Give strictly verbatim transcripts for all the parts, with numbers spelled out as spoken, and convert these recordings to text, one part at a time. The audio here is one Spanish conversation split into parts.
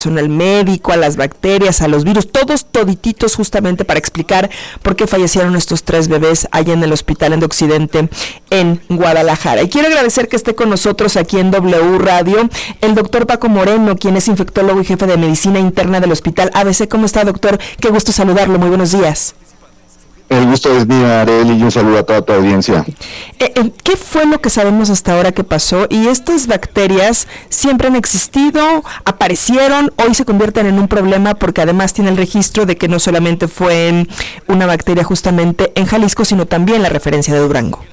personal médico, a las bacterias, a los virus, todos todititos justamente para explicar por qué fallecieron estos tres bebés allá en el Hospital Endo Occidente en Guadalajara. Y quiero agradecer que esté con nosotros aquí en W Radio el doctor Paco Moreno, quien es infectólogo y jefe de medicina interna del Hospital A B C. ¿Cómo está, doctor? Qué gusto saludarlo. Muy buenos días. El gusto es mío, Arely, y un saludo a toda tu audiencia. Eh, eh, ¿Qué fue lo que sabemos hasta ahora que pasó? ¿Y estas bacterias siempre han existido, aparecieron, hoy se convierten en un problema porque además tiene el registro de que no solamente fue una bacteria justamente en Jalisco, sino también la referencia de Durango?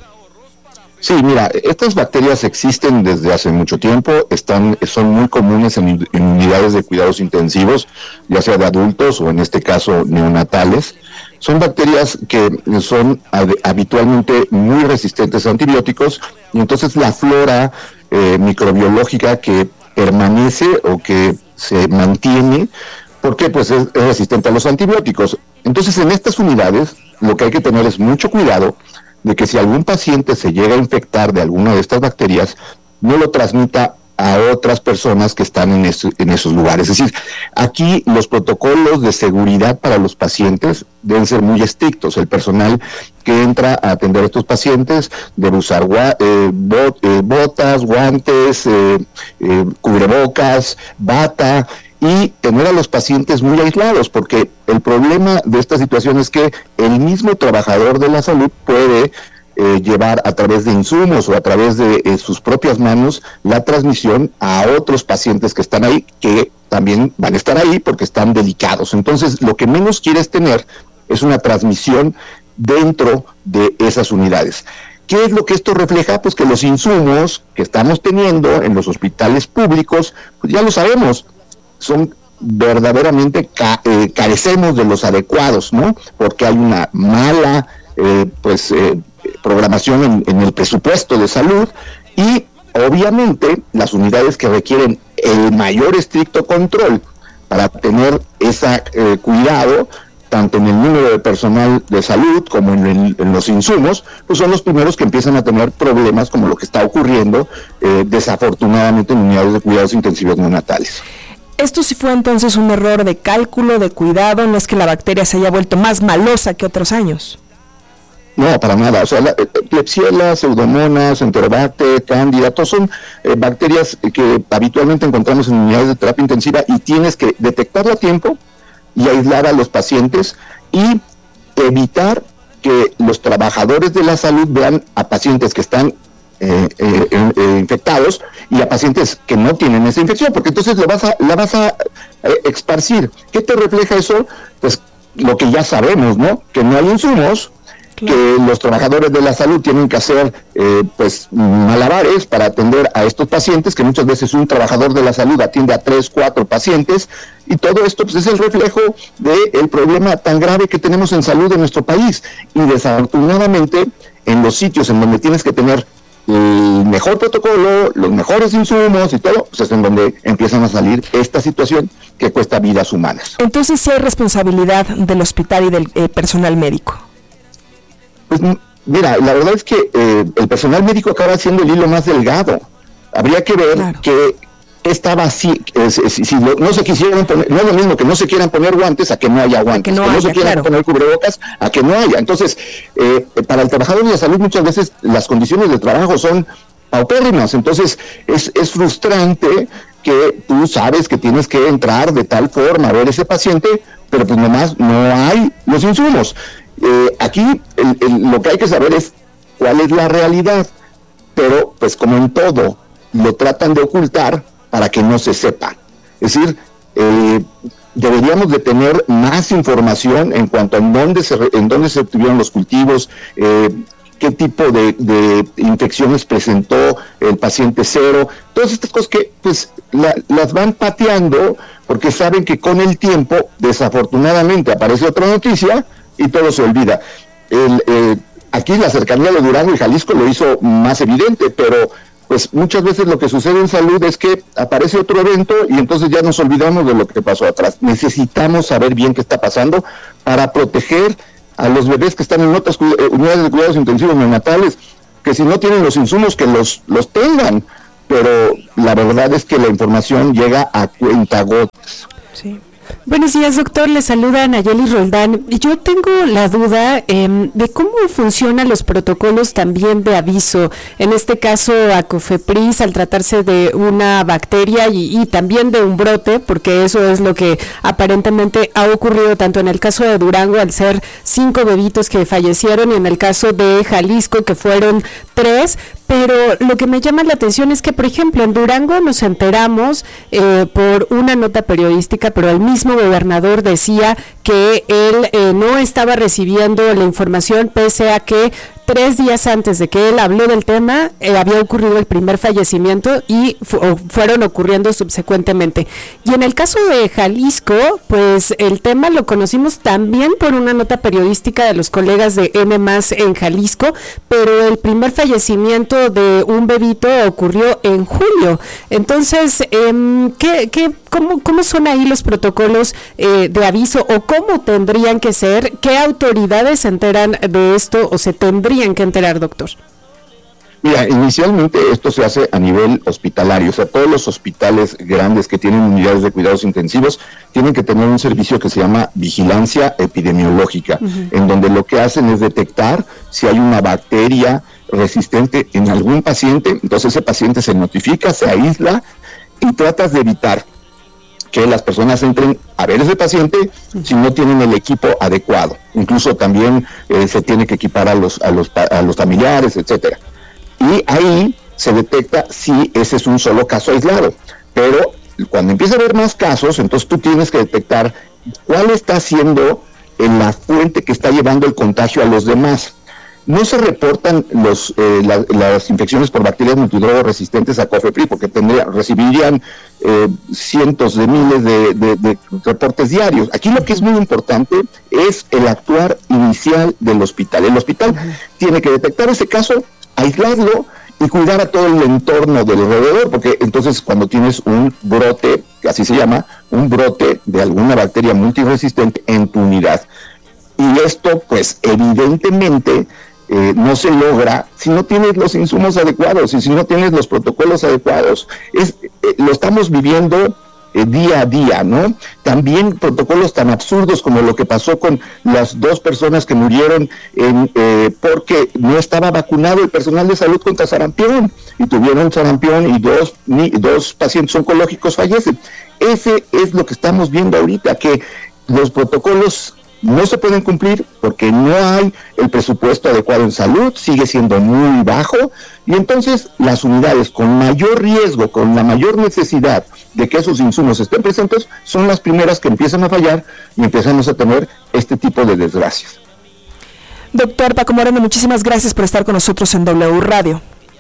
Sí, mira, estas bacterias existen desde hace mucho tiempo, están, son muy comunes en, en unidades de cuidados intensivos, ya sea de adultos o en este caso neonatales. Son bacterias que son habitualmente muy resistentes a antibióticos y entonces la flora eh, microbiológica que permanece o que se mantiene, porque pues es, es resistente a los antibióticos. Entonces en estas unidades lo que hay que tener es mucho cuidado de que si algún paciente se llega a infectar de alguna de estas bacterias, no lo transmita a otras personas que están en, eso, en esos lugares. Es decir, aquí los protocolos de seguridad para los pacientes deben ser muy estrictos. El personal que entra a atender a estos pacientes debe usar gua, eh, bot, eh, botas, guantes, eh, eh, cubrebocas, bata, y tener a los pacientes muy aislados, porque el problema de esta situación es que el mismo trabajador de la salud puede Eh, llevar a través de insumos o a través de eh, sus propias manos la transmisión a otros pacientes que están ahí, que también van a estar ahí porque están delicados. Entonces, lo que menos quieres tener es una transmisión dentro de esas unidades. ¿Qué es lo que esto refleja? Pues que los insumos que estamos teniendo en los hospitales públicos, pues ya lo sabemos, son verdaderamente, ca- eh, carecemos de los adecuados, ¿no? Porque hay una mala, eh, pues, eh, programación en, en el presupuesto de salud y obviamente las unidades que requieren el mayor estricto control para tener ese eh, cuidado, tanto en el número de personal de salud como en, el, en los insumos, pues son los primeros que empiezan a tener problemas como lo que está ocurriendo eh, desafortunadamente en unidades de cuidados intensivos neonatales. ¿Esto sí fue entonces un error de cálculo, de cuidado? ¿No es que la bacteria se haya vuelto más malosa que otros años? No, para nada. O sea, la, Klebsiella, Pseudomonas, Enterobacter, Candida, todos son eh, bacterias que habitualmente encontramos en unidades de terapia intensiva y tienes que detectarlo a tiempo y aislar a los pacientes y evitar que los trabajadores de la salud vean a pacientes que están eh, eh, eh, infectados y a pacientes que no tienen esa infección, porque entonces la vas a, la vas a eh, esparcir. ¿Qué te refleja eso? Pues lo que ya sabemos, ¿no? Que no hay insumos, que los trabajadores de la salud tienen que hacer eh, pues malabares para atender a estos pacientes, que muchas veces un trabajador de la salud atiende a tres, cuatro pacientes, y todo esto pues es el reflejo del problema tan grave que tenemos en salud en nuestro país, y desafortunadamente en los sitios en donde tienes que tener el mejor protocolo, los mejores insumos y todo, pues es en donde empiezan a salir esta situación que cuesta vidas humanas. Entonces sí hay responsabilidad del hospital y del eh, personal médico. Pues mira, la verdad es que eh, el personal médico acaba siendo el hilo más delgado. Habría que ver claro. que estaba así, eh, si, si lo, no se quisieran poner, no es lo mismo que no se quieran poner guantes a que no haya guantes, que no, que haya, no se quieran claro. poner cubrebocas a que no haya. Entonces, eh, para el trabajador de la salud muchas veces las condiciones de trabajo son paupérrimas, entonces es, es frustrante que tú sabes que tienes que entrar de tal forma a ver ese paciente, pero pues nomás no hay los insumos. Eh, aquí el, el, lo que hay que saber es cuál es la realidad, pero pues como en todo lo tratan de ocultar para que no se sepa. Es decir, eh, deberíamos de tener más información en cuanto a en dónde se, en dónde se obtuvieron los cultivos, eh, qué tipo de, de infecciones presentó el paciente cero, todas estas cosas que pues la, las van pateando porque saben que con el tiempo desafortunadamente aparece otra noticia y todo se olvida. El, eh, aquí la cercanía de Durango y Jalisco lo hizo más evidente, pero pues muchas veces lo que sucede en salud es que aparece otro evento y entonces ya nos olvidamos de lo que pasó atrás. Necesitamos saber bien qué está pasando para proteger a los bebés que están en otras unidades de cuidados intensivos neonatales, que si no tienen los insumos que los, los tengan, pero la verdad es que la información llega a cuentagotas. Sí. Buenos días, doctor. Le saluda Nayeli Roldán. Yo tengo la duda eh, de cómo funcionan los protocolos también de aviso. En este caso, a COFEPRIS, al tratarse de una bacteria y, y también de un brote, porque eso es lo que aparentemente ha ocurrido tanto en el caso de Durango, al ser cinco bebitos que fallecieron, y en el caso de Jalisco, que fueron tres. Pero lo que me llama la atención es que, por ejemplo, en Durango nos enteramos eh, por una nota periodística, pero el mismo gobernador decía que él eh, no estaba recibiendo la información, pese a que tres días antes de que él habló del tema, eh, había ocurrido el primer fallecimiento y fu- fueron ocurriendo subsecuentemente. Y en el caso de Jalisco, pues el tema lo conocimos también por una nota periodística de los colegas de M más en Jalisco, pero el primer fallecimiento de un bebito ocurrió en julio. Entonces, eh, ¿qué, qué, cómo, ¿cómo son ahí los protocolos eh, de aviso, o cómo tendrían que ser? ¿Qué autoridades se enteran de esto o se tendrían que enterar, doctor? Mira, inicialmente esto se hace a nivel hospitalario, o sea, todos los hospitales grandes que tienen unidades de cuidados intensivos tienen que tener un servicio que se llama vigilancia epidemiológica, uh-huh. en donde lo que hacen es detectar si hay una bacteria resistente en algún paciente. Entonces ese paciente se notifica, se aísla y tratas de evitar que las personas entren a ver ese paciente si no tienen el equipo adecuado. Incluso también eh, se tiene que equipar a los, a los, a los familiares, etcétera. Y ahí se detecta si ese es un solo caso aislado. Pero cuando empieza a haber más casos, entonces tú tienes que detectar cuál está siendo la fuente que está llevando el contagio a los demás. No se reportan los, eh, la, las infecciones por bacterias multidrogo resistentes a COFEPRIS, porque tendría, recibirían eh, cientos de miles de, de, de reportes diarios. Aquí lo que es muy importante es el actuar inicial del hospital. El hospital uh-huh. tiene que detectar ese caso, aislarlo y cuidar a todo el entorno del alrededor, porque entonces cuando tienes un brote, así se llama, un brote de alguna bacteria multiresistente en tu unidad. Y esto, pues, evidentemente Eh, no se logra si no tienes los insumos adecuados y si no tienes los protocolos adecuados. Es, eh, lo estamos viviendo eh, día a día, ¿no? También protocolos tan absurdos como lo que pasó con las dos personas que murieron en, eh, porque no estaba vacunado el personal de salud contra sarampión y tuvieron sarampión y dos, ni, dos pacientes oncológicos fallecen. Ese es lo que estamos viendo ahorita, que los protocolos no se pueden cumplir porque no hay el presupuesto adecuado en salud, sigue siendo muy bajo, y entonces las unidades con mayor riesgo, con la mayor necesidad de que esos insumos estén presentes, son las primeras que empiezan a fallar y empezamos a tener este tipo de desgracias. Doctor Paco Moreno, muchísimas gracias por estar con nosotros en W Radio.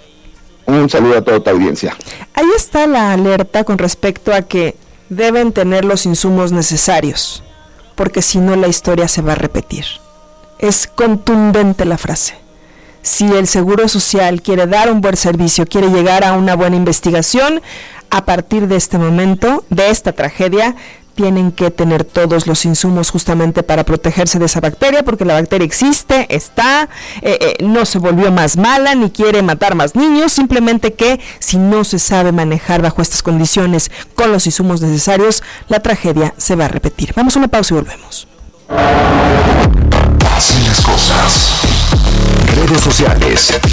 Un saludo a toda tu audiencia. Ahí está la alerta con respecto a que deben tener los insumos necesarios, porque si no la historia se va a repetir. Es contundente la frase. Si el Seguro Social quiere dar un buen servicio, quiere llegar a una buena investigación, a partir de este momento, de esta tragedia, tienen que tener todos los insumos justamente para protegerse de esa bacteria, porque la bacteria existe, está, eh, eh, no se volvió más mala, ni quiere matar más niños, simplemente que si no se sabe manejar bajo estas condiciones con los insumos necesarios, la tragedia se va a repetir. Vamos a una pausa y volvemos. Así las cosas. Redes sociales,